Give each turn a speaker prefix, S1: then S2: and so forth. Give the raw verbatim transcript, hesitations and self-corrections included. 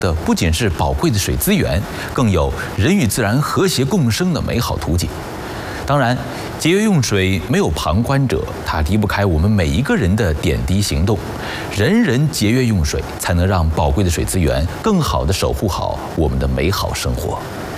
S1: 的不仅是宝贵的水资源，更有人与自然和谐共生的美好图景。当然，节约用水没有旁观者，它离不开我们每一个人的点滴行动。人人节约用水，才能让宝贵的水资源更好地守护好我们的美好生活。